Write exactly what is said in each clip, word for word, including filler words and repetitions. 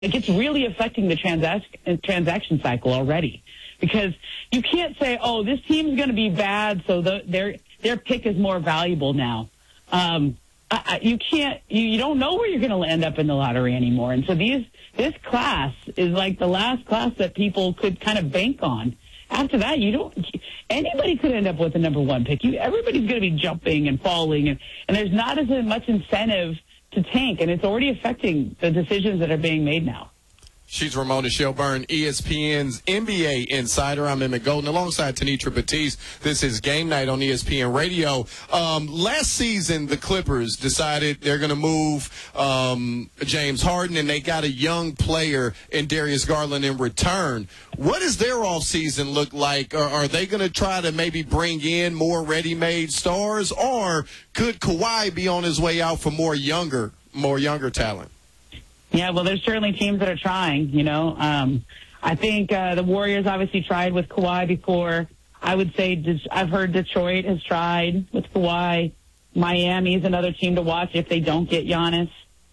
Like, it's really affecting the transaction transaction cycle already, because you can't say, oh, this team's going to be bad, so the, their their pick is more valuable now. Um, I, I, you can't, you, you don't know where you're going to end up in the lottery anymore. And so these this class is like the last class that people could kind of bank on. After that, you don't. Anybody could end up with the number one pick. You, everybody's going to be jumping and falling, and, and there's not as much incentive to tank, and it's already affecting the decisions that are being made now. She's Ramona Shelburne, E S P N's N B A insider. I'm Emmett Golden alongside Tenitra Batiste. This is Game Night on E S P N Radio. Um, last season, the Clippers decided they're going to move um, James Harden, and they got a young player in Darius Garland in return. What does their offseason look like? Are, are they going to try to maybe bring in more ready-made stars, or could Kawhi be on his way out for more younger, more younger talent? Yeah, well, there's certainly teams that are trying, you know. Um, I think uh, the Warriors obviously tried with Kawhi before. I would say De- I've heard Detroit has tried with Kawhi. Miami's another team to watch if they don't get Giannis.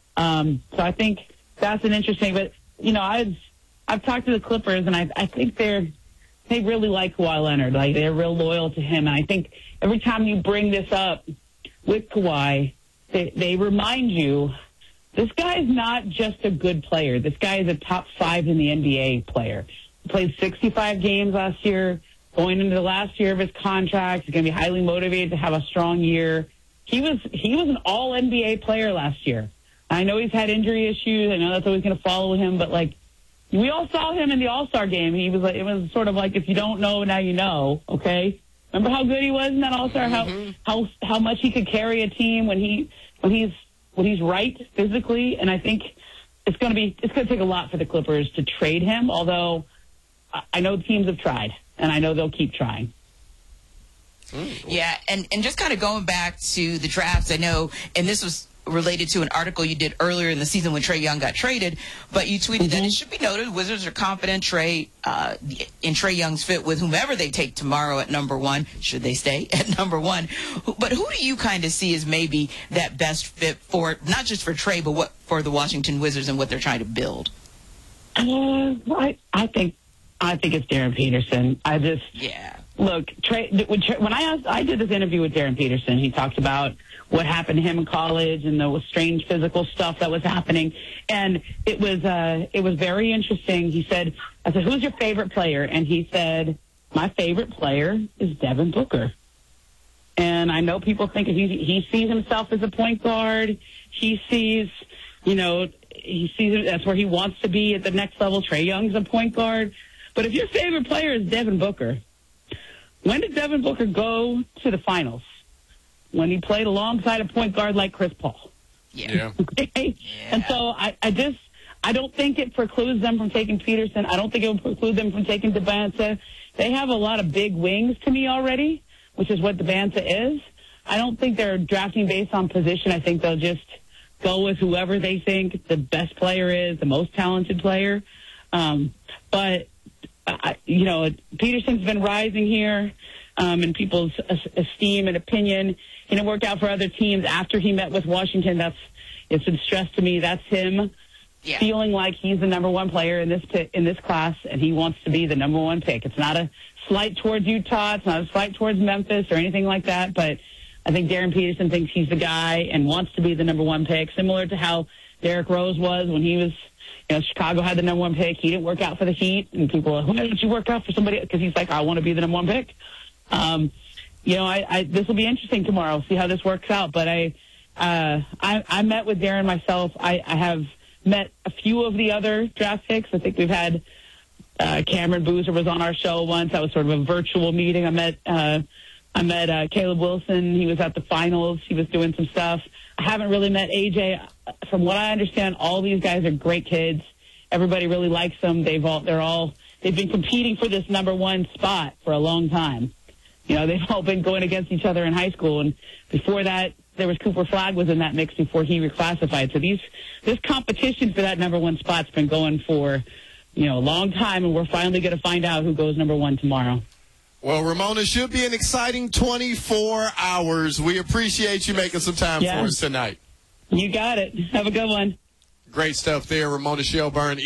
Um, so I think that's an interesting. But, you know, I've, I've talked to the Clippers, and I, I think they're they really like Kawhi Leonard. Like, they're real loyal to him. And I think every time you bring this up with Kawhi, they, they remind you, this guy is not just a good player. This guy is a top five in the N B A player. He played sixty-five games last year, going into the last year of his contract. He's going to be highly motivated to have a strong year. He was he was an all N B A player last year. I know he's had injury issues. I know that's always going to follow him, but like we all saw him in the All-Star game. He was like, it was sort of like, if you don't know, now you know. Okay, remember how good he was in that All-Star? Mm-hmm. How how how much he could carry a team when he when he's when he's right physically, and I think it's going to be it's going to take a lot for the Clippers to trade him, although I know teams have tried, and I know they'll keep trying. Yeah, and, and just kind of going back to the drafts, I know, and this was related to an article you did earlier in the season when Trae Young got traded, but you tweeted mm-hmm. that it should be noted Wizards are confident Trae uh, in Trae Young's fit with whomever they take tomorrow at number one, should they stay at number one. But who do you kind of see as maybe that best fit for, not just for Trae, but what for the Washington Wizards and what they're trying to build? Uh, I, I think I think it's Darren Peterson. I just yeah. Look, Trae, when I asked, I did this interview with Darren Peterson. He talked about what happened to him in college and the strange physical stuff that was happening, and it was uh, it was very interesting. He said, "I said, who's your favorite player?" And he said, "My favorite player is Devin Booker." And I know people think he he sees himself as a point guard. He sees, you know, he sees that's where he wants to be at the next level. Trae Young's a point guard, but if your favorite player is Devin Booker. When did Devin Booker go to the finals? When he played alongside a point guard like Chris Paul. Yeah. Okay? Yeah. And so I, I just, I don't think it precludes them from taking Peterson. I don't think it will preclude them from taking Debanza. They have a lot of big wings to me already, which is what Debanza is. I don't think they're drafting based on position. I think they'll just go with whoever they think the best player is, the most talented player. Um, but, I, you know, Peterson's been rising here um, in people's esteem and opinion. You know, worked out for other teams after he met with Washington. That's it's been stressed to me. That's him yeah. feeling like he's the number one player in this p- in this class, and he wants to be the number one pick. It's not a slight towards Utah. It's not a slight towards Memphis or anything like that. But I think Darren Peterson thinks he's the guy and wants to be the number one pick, similar to how Derrick Rose was when he was. You know, Chicago had the number one pick. He didn't work out for the Heat, and people are like, why didn't you work out for somebody? Because he's like, I want to be the number one pick. Um, you know, I, I this will be interesting tomorrow. See how this works out. But I, uh, I, I met with Darren myself. I, I have met a few of the other draft picks. I think we've had uh, Cameron Boozer was on our show once. That was sort of a virtual meeting. I met uh, I met uh, Caleb Wilson. He was at the finals. He was doing some stuff. I haven't really met A J. From what I understand, all these guys are great kids. Everybody really likes them. They've all they're all they've been competing for this number one spot for a long time. You know, they've all been going against each other in high school, and before that, there was Cooper Flagg was in that mix before he reclassified. So these this competition for that number one spot's been going for you know a long time, and we're finally going to find out who goes number one tomorrow. Well, Ramona, should be an exciting twenty-four hours. We appreciate you making some time yeah. for us tonight. You got it. Have a good one. Great stuff there, Ramona Shelburne.